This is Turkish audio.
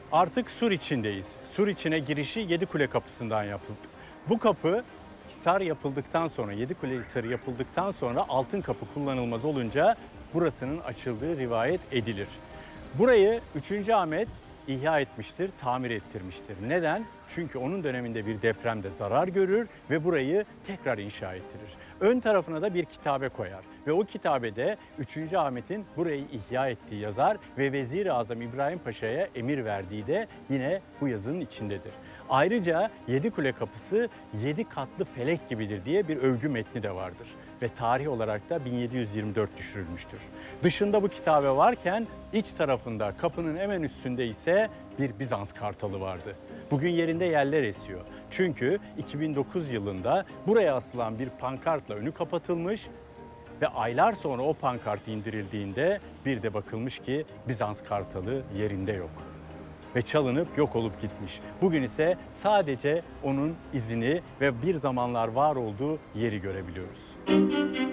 Artık sur içindeyiz. Sur içine girişi Yedikule Kapısı'ndan yapıldı. Bu kapı Hisar yapıldıktan sonra, Yedikule Hisarı yapıldıktan sonra Altın Kapı kullanılmaz olunca burasının açıldığı rivayet edilir. Burayı 3. Ahmet ihya etmiştir, tamir ettirmiştir. Neden? Çünkü onun döneminde bir depremde zarar görür ve burayı tekrar inşa ettirir. Ön tarafına da bir kitabe koyar ve o kitabede 3. Ahmet'in burayı ihya ettiği yazar ve Vezir-i Azam İbrahim Paşa'ya emir verdiği de yine bu yazının içindedir. Ayrıca Yedikule Kapısı 7 katlı felek gibidir diye bir övgü metni de vardır ve tarih olarak da 1724 düşürülmüştür. Dışında bu kitabe varken iç tarafında kapının hemen üstünde ise bir Bizans kartalı vardı. Bugün yerinde yeller esiyor. Çünkü 2009 yılında buraya asılan bir pankartla önü kapatılmış ve aylar sonra o pankart indirildiğinde bir de bakılmış ki Bizans kartalı yerinde yok ve çalınıp yok olup gitmiş. Bugün ise sadece onun izini ve bir zamanlar var olduğu yeri görebiliyoruz.